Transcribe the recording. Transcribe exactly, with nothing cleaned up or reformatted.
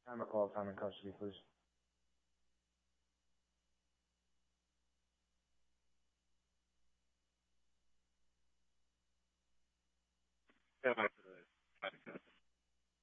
Time to call time in custody, please. Go back to the.